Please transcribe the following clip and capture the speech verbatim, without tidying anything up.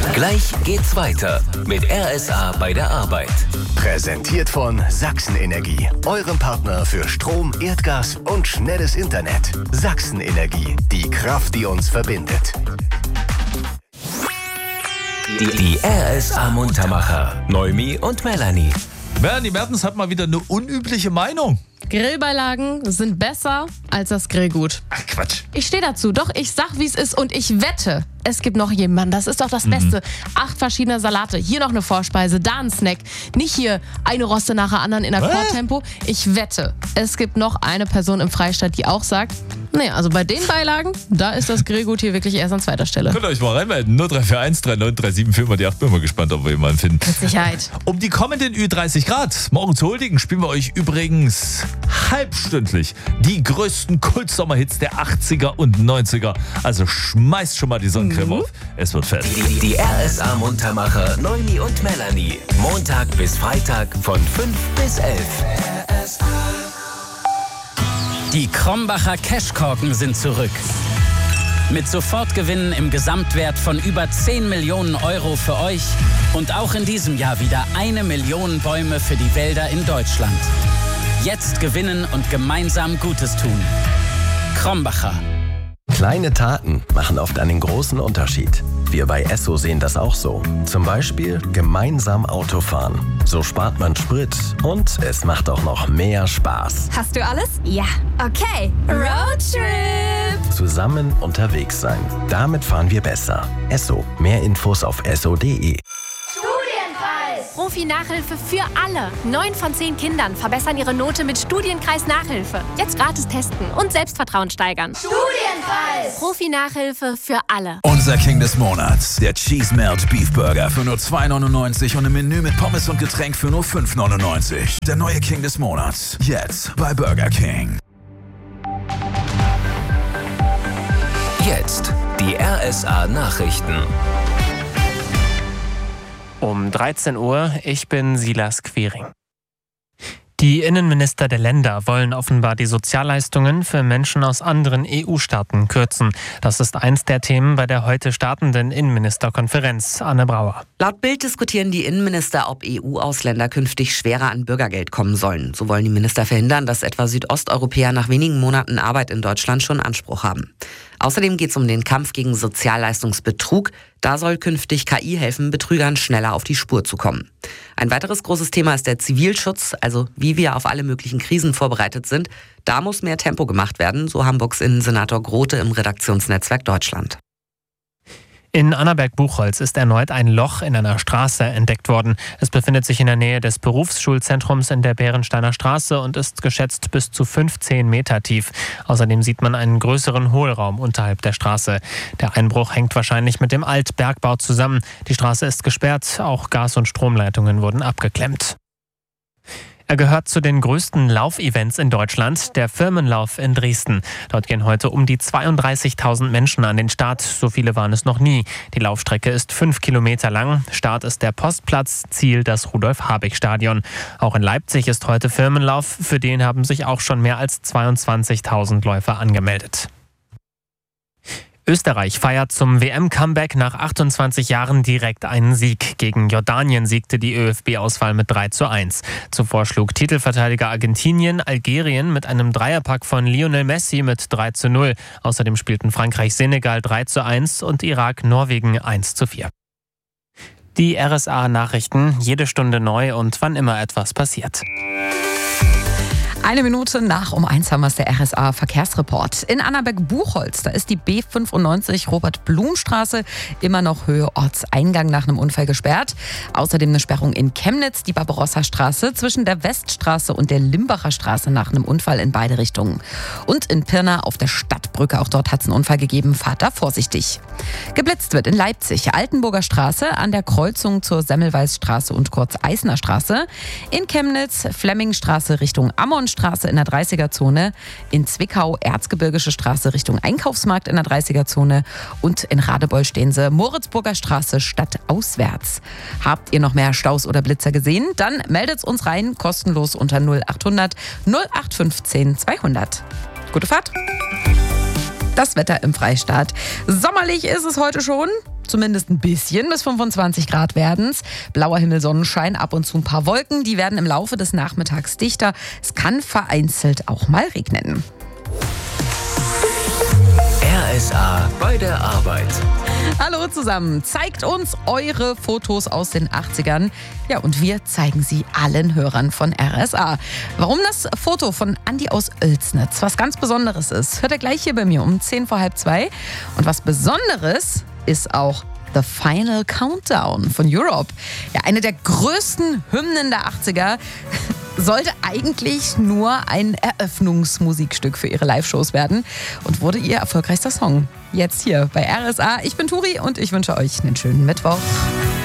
Gleich geht's weiter mit R S A bei der Arbeit. Präsentiert von Sachsen-Energie, eurem Partner für Strom, Erdgas und schnelles Internet. Sachsen-Energie, die Kraft, die uns verbindet. Die, die R S A Muntermacher, Noemi und Melanie. Melanie Mertens hat mal wieder eine unübliche Meinung. Grillbeilagen sind besser als das Grillgut. Ach Quatsch. Ich stehe dazu. Doch, ich sag, wie es ist und ich wette, es gibt noch jemanden. Das ist doch das Beste. Mhm. Acht verschiedene Salate, hier noch eine Vorspeise, da ein Snack. Nicht hier eine Roste nach der anderen in Akkordtempo. Ich wette, es gibt noch eine Person im Freistaat, die auch sagt, nee, also bei den Beilagen, da ist das Grillgut hier wirklich erst an zweiter Stelle. Könnt ihr euch mal reinmelden. null drei vier eins drei neun drei sieben vier. Die acht. Bin mal gespannt, ob wir jemanden finden. Mit Sicherheit. Um die kommenden Ü dreißig Grad morgen zu huldigen, spielen wir euch übrigens halbstündlich die größten Kultsommerhits der achtziger und neunziger. Also schmeißt schon mal die Sonnencreme mhm. auf. Es wird fest. Die, die R S A Muntermacher, Noemi und Melanie. Montag bis Freitag von fünf bis elf. R S A. Die Krombacher Cashkorken sind zurück. Mit Sofortgewinnen im Gesamtwert von über zehn Millionen Euro für euch und auch in diesem Jahr wieder eine Million Bäume für die Wälder in Deutschland. Jetzt gewinnen und gemeinsam Gutes tun. Krombacher. Kleine Taten machen oft einen großen Unterschied. Wir bei Esso sehen das auch so. Zum Beispiel gemeinsam Autofahren. So spart man Sprit und es macht auch noch mehr Spaß. Hast du alles? Ja. Okay. Roadtrip. Zusammen unterwegs sein. Damit fahren wir besser. Esso. Mehr Infos auf esso punkt de. Profi-Nachhilfe für alle. Neun von zehn Kindern verbessern ihre Note mit Studienkreis-Nachhilfe. Jetzt gratis testen und Selbstvertrauen steigern. Studienkreis! Profi-Nachhilfe für alle. Unser King des Monats. Der Cheese Melt Beef Burger für nur zwei neunundneunzig und im Menü mit Pommes und Getränk für nur fünf neunundneunzig. Der neue King des Monats. Jetzt bei Burger King. Jetzt die R S A Nachrichten. Um dreizehn Uhr, ich bin Silas Quiring. Die Innenminister der Länder wollen offenbar die Sozialleistungen für Menschen aus anderen E U-Staaten kürzen. Das ist eins der Themen bei der heute startenden Innenministerkonferenz. Anne Brauer. Laut Bild diskutieren die Innenminister, ob E U-Ausländer künftig schwerer an Bürgergeld kommen sollen. So wollen die Minister verhindern, dass etwa Südosteuropäer nach wenigen Monaten Arbeit in Deutschland schon Anspruch haben. Außerdem geht es um den Kampf gegen Sozialleistungsbetrug. Da soll künftig K I helfen, Betrügern schneller auf die Spur zu kommen. Ein weiteres großes Thema ist der Zivilschutz, also wie wir auf alle möglichen Krisen vorbereitet sind. Da muss mehr Tempo gemacht werden, so Hamburgs Innensenator Grote im Redaktionsnetzwerk Deutschland. In Annaberg-Buchholz ist erneut ein Loch in einer Straße entdeckt worden. Es befindet sich in der Nähe des Berufsschulzentrums in der Bärensteiner Straße und ist geschätzt bis zu fünfzehn Meter tief. Außerdem sieht man einen größeren Hohlraum unterhalb der Straße. Der Einbruch hängt wahrscheinlich mit dem Altbergbau zusammen. Die Straße ist gesperrt, auch Gas- und Stromleitungen wurden abgeklemmt. Er gehört zu den größten Laufevents in Deutschland, der Firmenlauf in Dresden. Dort gehen heute um die zweiunddreißigtausend Menschen an den Start. So viele waren es noch nie. Die Laufstrecke ist fünf Kilometer lang. Start ist der Postplatz, Ziel das Rudolf-Habig-Stadion. Auch in Leipzig ist heute Firmenlauf. Für den haben sich auch schon mehr als zweiundzwanzigtausend Läufer angemeldet. Österreich feiert zum W M-Comeback nach achtundzwanzig Jahren direkt einen Sieg. Gegen Jordanien siegte die Ö F B-Auswahl mit drei zu eins. Zuvor schlug Titelverteidiger Argentinien Algerien mit einem Dreierpack von Lionel Messi mit drei zu null. Außerdem spielten Frankreich-Senegal drei zu eins und Irak-Norwegen eins zu vier. Die R S A-Nachrichten, jede Stunde neu und wann immer etwas passiert. Eine Minute nach um eins haben wir es, der R S A-Verkehrsreport. In Annaberg-Buchholz, da ist die B fünfundneunzig Robert-Blum-Straße immer noch Höhe Ortseingang nach einem Unfall gesperrt. Außerdem eine Sperrung in Chemnitz, die Barbarossa-Straße zwischen der Weststraße und der Limbacher Straße nach einem Unfall in beide Richtungen. Und in Pirna auf der Stadtbrücke, auch dort hat es einen Unfall gegeben, fahrt da vorsichtig. Geblitzt wird in Leipzig, Altenburger Straße an der Kreuzung zur Semmelweisstraße und Kurz-Eisner Straße. In Chemnitz, Flemmingstraße Richtung Ammon Straße in der dreißiger-Zone, in Zwickau Erzgebirgische Straße Richtung Einkaufsmarkt in der dreißiger-Zone und in Radebeul stehen sie Moritzburger Straße stadtauswärts. Habt ihr noch mehr Staus oder Blitzer gesehen? Dann meldet uns rein, kostenlos unter null achthundert null acht fünfzehn zweihundert. Gute Fahrt! Das Wetter im Freistaat. Sommerlich ist es heute schon. zumindest ein bisschen, bis fünfundzwanzig Grad werden's. Blauer Himmel, Sonnenschein, ab und zu ein paar Wolken. Die werden im Laufe des Nachmittags dichter. Es kann vereinzelt auch mal regnen. R S A bei der Arbeit. Hallo zusammen, zeigt uns eure Fotos aus den achtzigern. Ja, und wir zeigen sie allen Hörern von R S A. Warum das Foto von Andi aus Oelsnitz was ganz Besonderes ist, hört ihr gleich hier bei mir um zehn vor halb zwei. Und was Besonderes ist auch The Final Countdown von Europe. Ja, eine der größten Hymnen der achtziger. Sollte eigentlich nur ein Eröffnungsmusikstück für ihre Live-Shows werden und wurde ihr erfolgreichster Song. Jetzt hier bei R S A. Ich bin Turi und ich wünsche euch einen schönen Mittwoch.